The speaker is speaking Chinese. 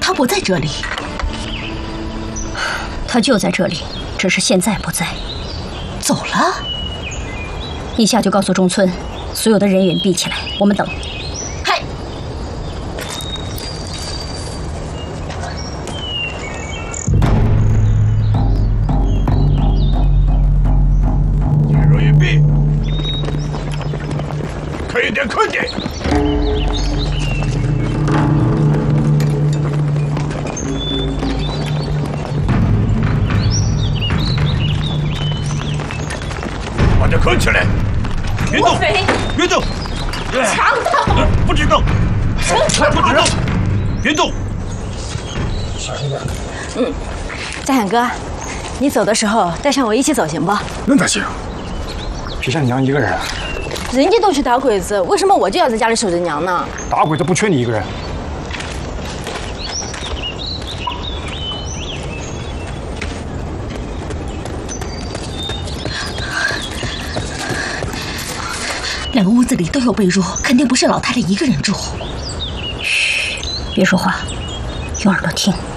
他不在这里。 他就在这里，只是现在不在。 走了？ 一下就告诉中村，所有的人员闭起来，我们等。 嗨。 进入隐蔽。快一点，快点！把它捆起来！别动！别动！ 强盗！ 不许动！ 生吃不许动！别动！ 小心点。 嘉远哥，你走的时候带上我一起走行不？ 那咋行？谁像你娘一个人啊？ 人家都去打鬼子，为什么我就要在家里守着娘呢？ 打鬼子不缺你一个人。 两个屋子里都有被褥，肯定不是老太太一个人住。 嘘，别说话，用耳朵听。